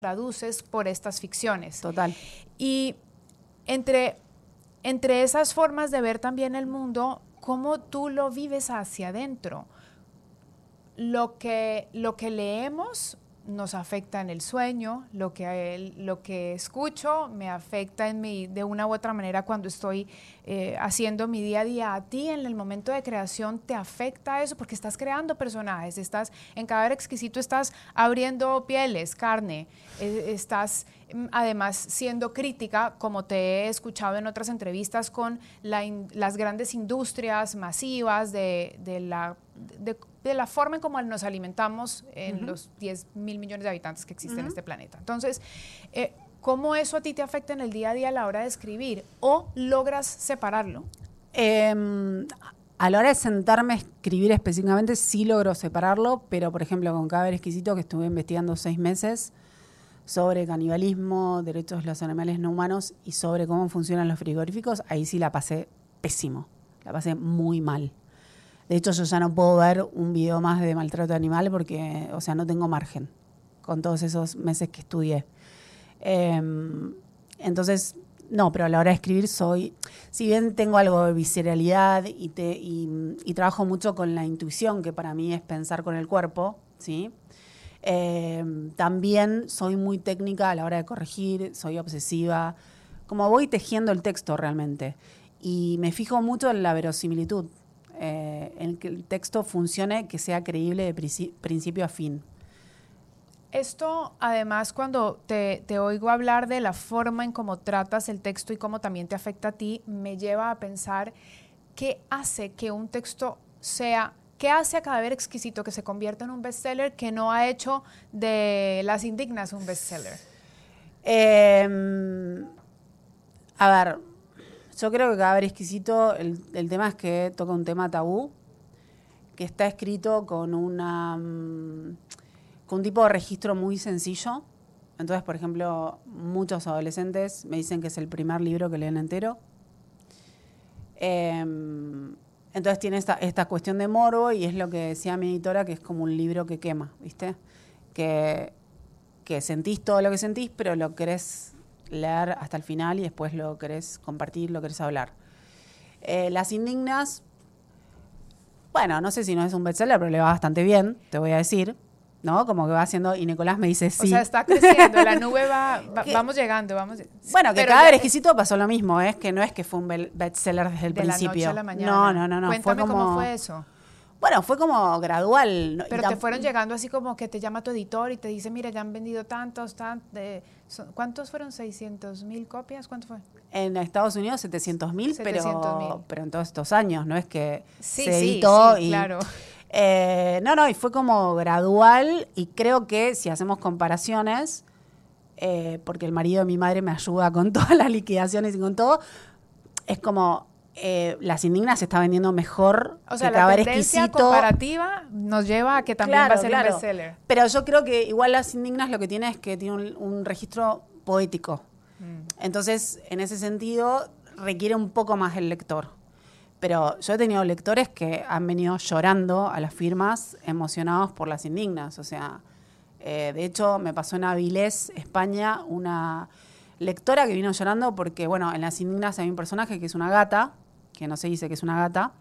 traduces por estas ficciones. Total. Y entre esas formas de ver también el mundo, ¿cómo tú lo vives hacia adentro? Lo que leemos nos afecta en el sueño, lo que escucho me afecta de una u otra manera cuando estoy haciendo mi día a día. A ti en el momento de creación te afecta eso porque estás creando personajes, en Cadáver Exquisito estás abriendo pieles, carne, estás además siendo crítica, como te he escuchado en otras entrevistas, con las grandes industrias masivas de la forma en cómo nos alimentamos en los 10.000 millones de habitantes que existen en este planeta. Entonces, ¿cómo eso a ti te afecta en el día a día a la hora de escribir? ¿O logras separarlo? A la hora de sentarme a escribir específicamente sí logro separarlo, pero por ejemplo con Cadáver Exquisito, que estuve investigando 6 meses sobre canibalismo, derechos de los animales no humanos y sobre cómo funcionan los frigoríficos, ahí sí la pasé pésimo, la pasé muy mal. De hecho, yo ya no puedo ver un video más de maltrato animal porque, o sea, no tengo margen con todos esos meses que estudié. Entonces, no, pero a la hora de escribir si bien tengo algo de visceralidad y trabajo mucho con la intuición, que para mí es pensar con el cuerpo, ¿sí? También soy muy técnica a la hora de corregir, soy obsesiva, como voy tejiendo el texto realmente. Y me fijo mucho en la verosimilitud. En que el texto funcione, que sea creíble de principio a fin. Esto, además, cuando te oigo hablar de la forma en cómo tratas el texto y cómo también te afecta a ti, me lleva a pensar qué hace que un texto ¿qué hace a Cadáver Exquisito que se convierta en un bestseller que no ha hecho de Las Indignas un bestseller? A ver, yo creo que Cadáver Exquisito, el tema es que toca un tema tabú, que está escrito con un tipo de registro muy sencillo. Entonces, por ejemplo, muchos adolescentes me dicen que es el primer libro que leen entero. Entonces tiene esta cuestión de morbo y es lo que decía mi editora, que es como un libro que quema, ¿viste? Que sentís todo lo que sentís, pero lo querés leer hasta el final y después lo querés compartir, lo querés hablar. Las Indignas, bueno, no sé si no es un bestseller, pero le va bastante bien, te voy a decir, ¿no? Como que va haciendo, y Nicolás me dice sí. O sea, está creciendo, la nube vamos llegando, Bueno, que Cadáver Exquisito pasó lo mismo, que no es que fue un bestseller desde el principio. De la noche a la mañana. No. Cuéntame cómo fue eso. Bueno, fue como gradual. Pero te fueron llegando así como que te llama tu editor y te dice, mira, ya han vendido tantos, ¿cuántos fueron? ¿600,000 copias? ¿Cuánto fue? En Estados Unidos 700,000, pero en todos estos años, no es que se editó y... claro. Y fue como gradual y creo que si hacemos comparaciones, porque el marido de mi madre me ayuda con todas las liquidaciones y con todo, es como... Las Indignas se está vendiendo mejor. O sea, la tendencia comparativa nos lleva a que también va a ser un bestseller. Pero yo creo que igual Las Indignas lo que tiene es que tiene un registro poético. Entonces, en ese sentido, requiere un poco más del lector. Pero yo he tenido lectores que han venido llorando a las firmas, emocionados por Las Indignas. O sea, de hecho, me pasó en Avilés, España, una lectora que vino llorando porque, bueno, en Las Indignas hay un personaje que es una gata, que no se dice que es una gata,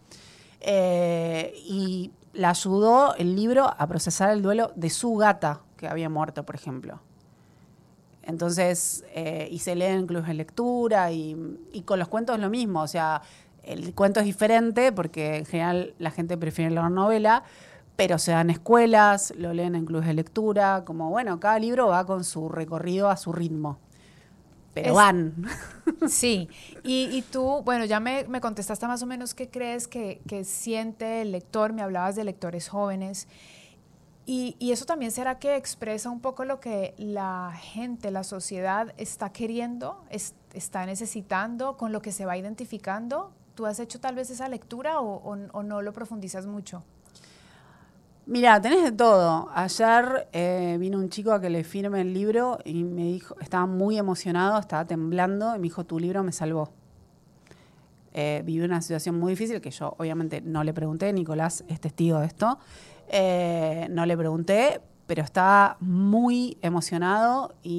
y la ayudó el libro a procesar el duelo de su gata que había muerto, por ejemplo. Entonces, y se lee en clubes de lectura y con los cuentos es lo mismo. O sea, el cuento es diferente porque en general la gente prefiere leer novela, pero se dan escuelas, lo leen en clubes de lectura, como bueno, cada libro va con su recorrido a su ritmo. Pero van. Sí, y tú, bueno, ya me contestaste más o menos qué crees que siente el lector, me hablabas de lectores jóvenes, y eso también será que expresa un poco lo que la gente, la sociedad está queriendo, está necesitando, con lo que se va identificando. ¿Tú has hecho tal vez esa lectura o no lo profundizas mucho? Mira, tenés de todo. Ayer vino un chico a que le firme el libro y me dijo, estaba muy emocionado, estaba temblando y me dijo, tu libro me salvó. Viví una situación muy difícil que yo obviamente no le pregunté, Nicolás es testigo de esto, no le pregunté, pero estaba muy emocionado y